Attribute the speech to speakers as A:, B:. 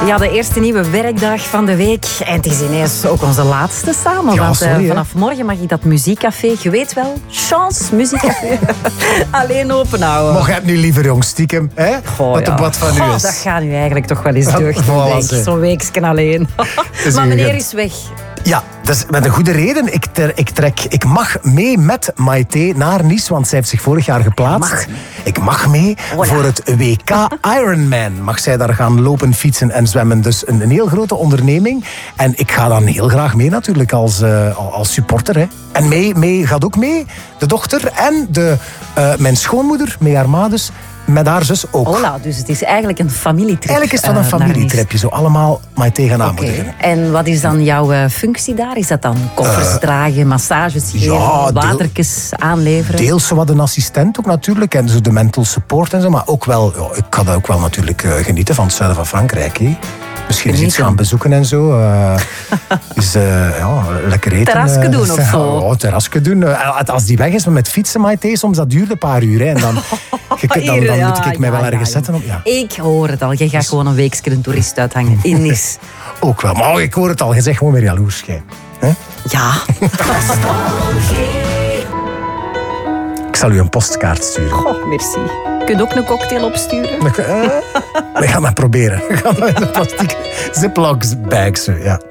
A: Ja, de eerste nieuwe werkdag van de week. En het is ineens ook onze laatste samen.
B: Ja,
A: want
B: sorry,
A: vanaf morgen mag ik dat muziekcafé, je weet wel, Chance Muziekcafé, alleen open houden.
B: Mocht je het nu liever, jong, stiekem. Hè?
A: Goh,
B: wat de bad van u is.
A: Dat gaat nu eigenlijk toch wel eens
B: Ja,
A: deugd,
B: voilà,
A: denk
B: zeg.
A: ik. Zo'n weekje alleen.
B: Is
A: Maar
B: u
A: meneer
B: gegund.
A: is weg.
B: Ja, dat is met een goede reden. Ik mag mee met Maite naar Nice, want zij heeft zich vorig jaar geplaatst. Ik mag mee voor het WK Ironman. Mag zij daar gaan lopen, fietsen en zwemmen. Dus een heel grote onderneming. En ik ga dan heel graag mee natuurlijk als supporter. Hè. En mee gaat ook mee de dochter en mijn schoonmoeder, mee haar ma dus, met haar zus ook.
A: Hola, dus het is eigenlijk een familietrip.
B: Eigenlijk is het wel een
A: naar Nice.
B: familietripje. Zo allemaal Maite gaan aanmoedigen.
A: Oké. En wat is dan jouw functie daar? Is dat dan koffers dragen, massages geven,
B: ja,
A: watertjes aanleveren?
B: Deels zo wat een assistent ook natuurlijk. En zo de mental support en zo. Maar ook wel, ja, ik ga dat ook wel natuurlijk genieten van het zuiden van Frankrijk. Hè. Misschien eens iets gaan bezoeken en zo. Dus lekker eten.
A: Terrasje doen of zo?
B: Ja, terrasje doen. Als die weg is met fietsen, Maite, soms dat duurt een paar uur. Hè. En dan moet ik mij wel ergens zetten. Op, ja.
A: Ik hoor het al. Je gaat gewoon een weekje een toerist uithangen in Nice.
B: Ook wel. Maar ik hoor het al. Je zegt gewoon weer jaloers. Hè?
A: Ja.
B: Ik zal u een postkaart sturen.
A: Oh, merci. Kun je ook een cocktail opsturen?
B: We gaan dat proberen. We gaan dat in de plastic Ziploc bags. Ja.